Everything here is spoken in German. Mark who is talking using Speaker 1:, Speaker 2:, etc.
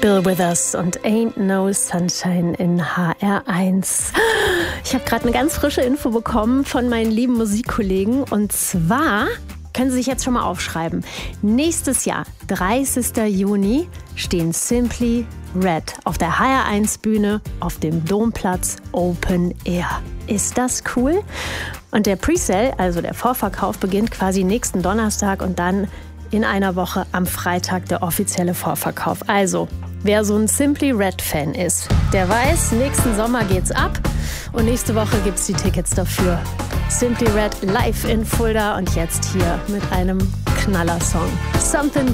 Speaker 1: Bill Withers und Ain't No Sunshine in HR1. Ich habe gerade eine ganz frische Info bekommen von meinen lieben Musikkollegen. Und zwar können Sie sich jetzt schon mal aufschreiben. Nächstes Jahr, 30. Juni, stehen Simply Red auf der HR1-Bühne auf dem Domplatz Open Air. Ist das cool? Und der Presale, also der Vorverkauf, beginnt quasi nächsten Donnerstag und dann in einer Woche am Freitag der offizielle Vorverkauf. Also, wer so ein Simply Red-Fan ist, der weiß, nächsten Sommer geht's ab und nächste Woche gibt's die Tickets dafür. Simply Red live in Fulda und jetzt hier mit einem Knallersong. Something